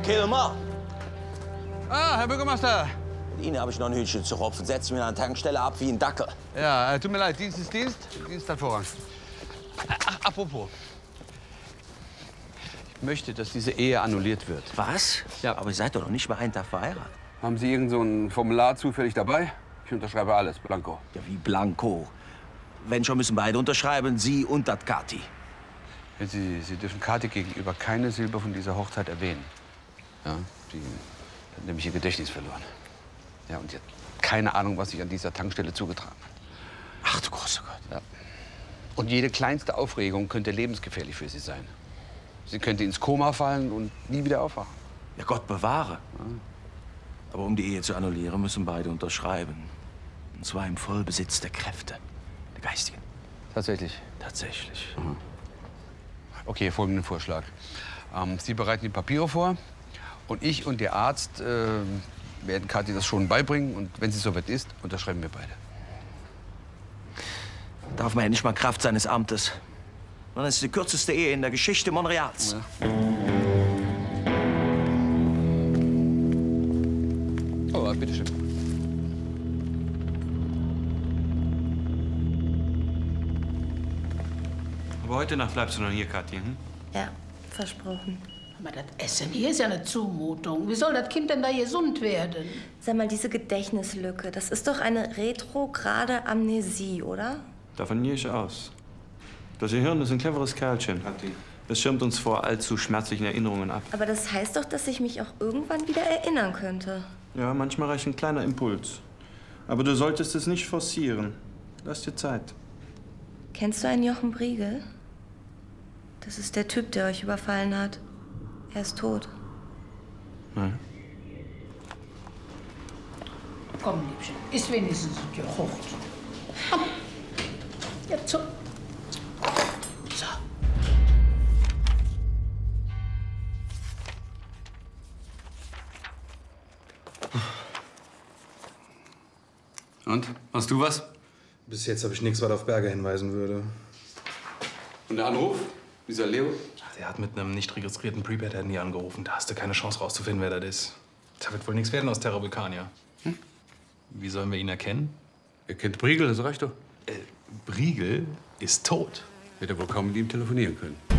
Kilmer! Ah, Herr Bürgermeister. Mit Ihnen habe ich noch ein Hühnchen zu rupfen. Setzen wir an der Tankstelle ab wie ein Dackel. Ja, tut mir leid, Dienst ist Dienst. Dienst hat Vorrang. Ach, apropos. Ich möchte, dass diese Ehe annulliert wird. Was? Ja. Aber ihr seid doch noch nicht mal einen Tag verheiratet. Haben Sie irgend so ein Formular zufällig dabei? Ich unterschreibe alles, blanko. Ja, wie blanko. Wenn schon, müssen beide unterschreiben, Sie und das Kathi. Sie dürfen Kathi gegenüber keine Silbe von dieser Hochzeit erwähnen. Ja, die hat nämlich ihr Gedächtnis verloren. Ja, und sie hat keine Ahnung, was sich an dieser Tankstelle zugetragen hat. Ach du großer Gott. Ja. Und jede kleinste Aufregung könnte lebensgefährlich für sie sein. Sie könnte ins Koma fallen und nie wieder aufwachen. Ja, Gott bewahre. Ja. Aber um die Ehe zu annullieren, müssen beide unterschreiben. Und zwar im Vollbesitz der Kräfte, der geistigen. Tatsächlich? Tatsächlich. Mhm. Okay, folgenden Vorschlag. Sie bereiten die Papiere vor und ich und der Arzt werden Kathi das schon beibringen. Und wenn sie soweit ist, unterschreiben wir beide. Darf man ja nicht mal Kraft seines Amtes. Dann ist es die kürzeste Ehe in der Geschichte Montreals. Ja. Oh, bitteschön. Aber heute Nacht bleibst du noch hier, Kathi, hm? Ja, versprochen. Aber das Essen hier ist ja eine Zumutung. Wie soll das Kind denn da gesund werden? Sag mal, diese Gedächtnislücke, das ist doch eine retrograde Amnesie, oder? Davon gehe ich aus. Das Gehirn ist ein cleveres Kerlchen, Kathi. Es schirmt uns vor allzu schmerzlichen Erinnerungen ab. Aber das heißt doch, dass ich mich auch irgendwann wieder erinnern könnte. Ja, manchmal reicht ein kleiner Impuls. Aber du solltest es nicht forcieren. Lass dir Zeit. Kennst du einen Jochen Briegel? Das ist der Typ, der euch überfallen hat. Er ist tot. Nein. Komm, Liebchen, ist wenigstens gekocht. Komm, jetzt so. So. Und? Hast du was? Bis jetzt habe ich nichts, was auf Berger hinweisen würde. Und der Anruf? Dieser Leo? Der hat mit einem nicht registrierten Prepaid-Handy angerufen. Da hast du keine Chance rauszufinden, wer das ist. Da wird wohl nichts werden aus Terra Vulcania. Hm? Wie sollen wir ihn erkennen? Er kennt Briegel, das reicht doch. Briegel ist tot. Hätte wohl kaum mit ihm telefonieren können.